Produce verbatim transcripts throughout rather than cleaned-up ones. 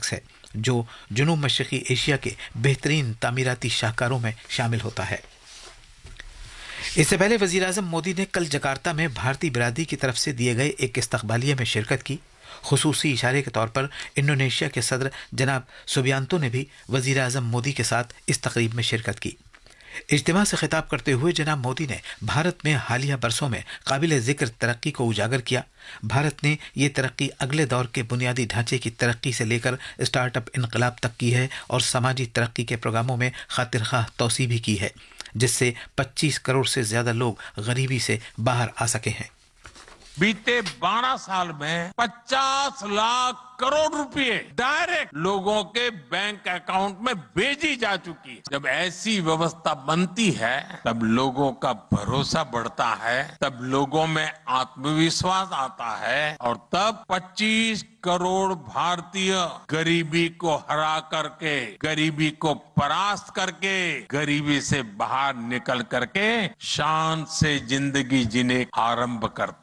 Complex है जो जुनूब मशरकी Asia के बेहतरीन तामीराती शाहकारों में शामिल होता है। इससे पहले वज़ीर आज़म मोदी ने कल जकार्ता में भारतीय बिरादरी की तरफ से दिए गए एक इस्तकबालिया में शिरकत की। खुसूसी इशारे के तौर पर इंडोनेशिया के सदर जनाब सुबियांतो ने भी वज़ीर आज़म मोदी के साथ इस तकरीब में शिरकत की। इज्तिमा से खिताब करते हुए जनाब मोदी ने भारत में हालिया बरसों में काबिल ज़िक्र तरक्की को उजागर किया। भारत ने ये तरक्की अगले दौर के बुनियादी ढांचे की तरक्की से लेकर स्टार्टअप इनकलाब तक की है और समाजी तरक्की के प्रोग्रामों में खातिरख्वाह तोसी भी की है, जिससे पच्चीस करोड़ से ज्यादा लोग गरीबी से बाहर आ सके हैं। बीते बारह साल में पचास लाख करोड़ रुपए डायरेक्ट लोगों के बैंक अकाउंट में भेजी जा चुकी है। जब ऐसी व्यवस्था बनती है तब लोगों का भरोसा बढ़ता है, तब लोगों में आत्मविश्वास आता है और तब पच्चीस करोड़ भारतीय गरीबी को हरा करके, गरीबी को परास्त करके, गरीबी से बाहर निकल करके शान से जिंदगी जीने आरंभ करते।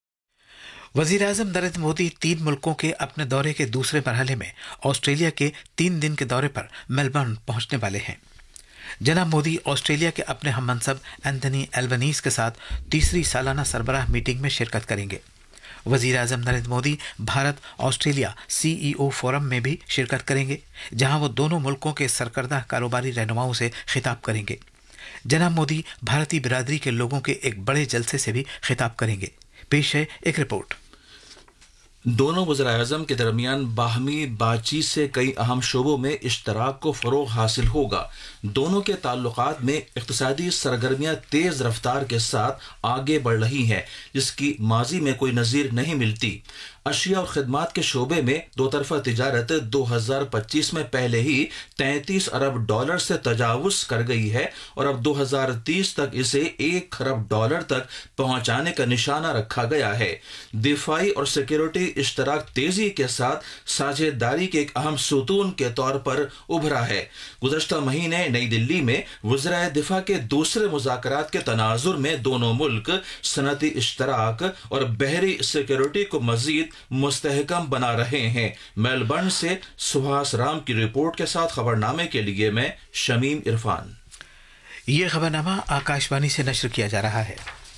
वज़ीर आज़म नरेंद्र मोदी तीन मुल्कों के अपने दौरे के दूसरे मरहले में ऑस्ट्रेलिया के तीन दिन के दौरे पर मेलबर्न पहुंचने वाले हैं। जनाब मोदी ऑस्ट्रेलिया के अपने हम मनसब एंथनी एल्बनीज के साथ तीसरी सालाना सरबराह मीटिंग में शिरकत करेंगे। वज़ीर आज़म Narendra Modi Bharat Australia CEO forum में भी शिरकत करेंगे, जहां वो दोनों मुल्कों के सरकर्दा कारोबारी रहनुमाओं से खिताब करेंगे। जनाब मोदी भारतीय बिरादरी के लोगों के एक बड़े जलसे से भी खिताब करेंगे। पेश है एक रिपोर्ट। दोनों वज़ीर-ए-आज़म के दरमियान बाहमी बातचीत से कई अहम शोबों में इश्तराक को फ़रोग़ हासिल होगा। दोनों के ताल्लुकात में इक़्तिसादी सरगर्मियाँ तेज़ रफ्तार के साथ आगे बढ़ रही हैं, जिसकी माजी में कोई नज़ीर नहीं मिलती। अशिया और खदमात के शोबे में दो तरफा तिजारत दो हज़ार पच्चीस में पहले ही तैंतीस अरब डॉलर से तजावुज़ कर गई है और अब दो हज़ार तीस तक इसे एक खरब डॉलर तक पहुंचाने का निशाना रखा गया है। दिफाई और सिक्योरिटी इश्तराक तेजी के साथ साझेदारी के एक अहम सुतून के तौर पर उभरा है। गुज़श्ता महीने नई दिल्ली में वज़ीर दिफा के दूसरे मुज़ाकरात के तनाजुर में दोनों मुल्क सनती इश्तराक और बहरी सिक्योरिटी को मजीद मुस्तहकम बना रहे हैं। मेलबर्न से सुभाष राम की रिपोर्ट के साथ खबरनामे के लिए मैं शमीम इरफान। ये खबरनामा आकाशवाणी से नश्र किया जा रहा है।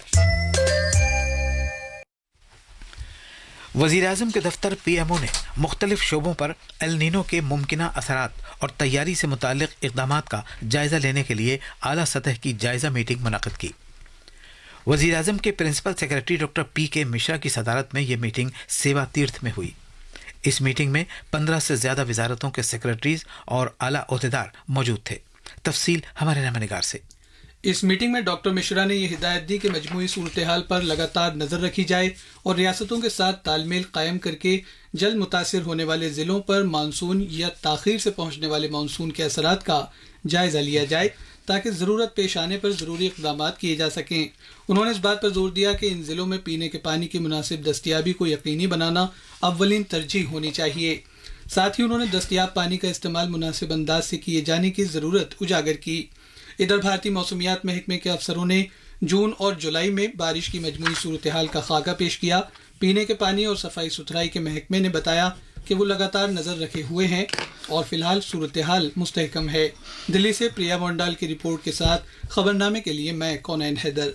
वज़ीर आज़म के दफ्तर पीएमओ ने मुख्तलिफ शोबों पर एल नीनो के मुमकिना असरात और तैयारी से मुताल्लिक इक़दामात का जायजा लेने के लिए आला सतह की जायजा मीटिंग मुनक़िद की। वज़ीर आज़म के प्रिंसिपल सेक्रेटरी डॉक्टर पी के मिश्रा की सदारत में यह मीटिंग सेवा तीर्थ में हुई। इस मीटिंग में पंद्रह से ज्यादा वजारतों के सेक्रेटरीज और आला ओहदेदार मौजूद थे। तफसील हमारे नामनिगार से। इस मीटिंग में डॉक्टर मिश्रा ने यह हिदायत दी कि मजमूई सूरत हाल पर लगातार नजर रखी जाए और रियासतों के साथ तालमेल कायम करके जल्द मुतासिर होने वाले जिलों पर मानसून या ताखीर से पहुंचने वाले मानसून के असरात का जायजा लिया जाए ताकि ज़रूरत पेश आने पर ज़रूरी इक़दामात किए जा सकें। उन्होंने इस बात पर जोर दिया कि इन ज़िलों में पीने के पानी की मुनासिब दस्तियाबी को यकीनी बनाना अव्वलीन तरजीह होनी चाहिए। साथ ही उन्होंने दस्तियाब पानी का इस्तेमाल मुनासिब अंदाज से किए जाने की ज़रूरत उजागर की। इधर भारतीय मौसमियात महकमे के अफसरों ने जून और जुलाई में बारिश की मजमूई सूरत हाल का खाका पेश किया। पीने के पानी और सफाई सुथराई के महकमे ने बताया कि वो लगातार नजर रखे हुए हैं और फिलहाल सूरत हाल मुस्तहकम है। दिल्ली से प्रिया मोंडाल की रिपोर्ट के साथ खबरनामे के लिए मैं कौनैन हैदर।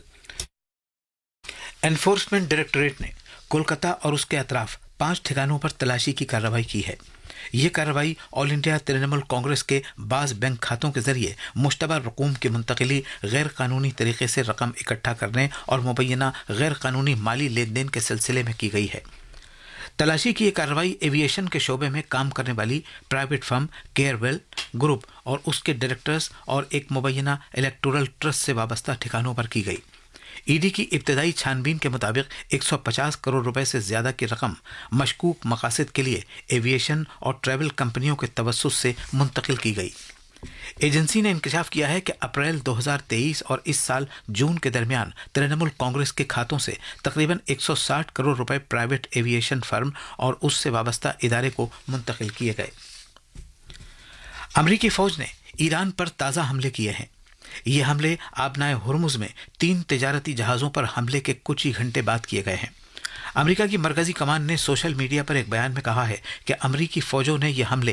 एनफोर्समेंट डायरेक्टोरेट ने कोलकाता और उसके अतराफ पांच ठिकानों पर तलाशी की कार्रवाई की है। ये कार्रवाई ऑल इंडिया तृणमूल कांग्रेस के बाज बैंक खातों के जरिए मुश्तबा रकूम की मुंतकिली, गैर कानूनी तरीके से रकम इकट्ठा करने और मुबैना गैर कानूनी माली लेन देन के सिलसिले में की गई है। तलाशी की यह कार्रवाई एविएशन के शोबे में काम करने वाली प्राइवेट फर्म केयरवेल ग्रुप और उसके डायरेक्टर्स और एक मुबैना इलेक्टोरल ट्रस्ट से वाबस्ता ठिकानों पर की गई। ईडी की इब्तदाई छानबीन के मुताबिक एक सौ पचास करोड़ रुपए से ज्यादा की रकम मशकूक मकासद के लिए एविएशन और ट्रैवल कंपनियों के तवस्सुस से मुंतकिल की गई। एजेंसी ने इंकशाफ किया है कि अप्रैल दो हज़ार तेईस और इस साल जून के दरमियान तृणमूल कांग्रेस के खातों से तकरीबन एक सौ साठ करोड़ रुपए प्राइवेट एविएशन फर्म और उससे वाबस्ता इदारे को मुंतकिल किए गए। अमरीकी फौज ने ईरान पर ताज़ा हमले किए हैं। ये हमले आबनाए हुर्मुज में तीन तिजारती जहाज़ों पर हमले के कुछ ही घंटे बाद किए गए हैं। अमेरिका की मरकजी कमान ने सोशल मीडिया पर एक बयान में कहा है कि अमरीकी फौजों ने ये हमले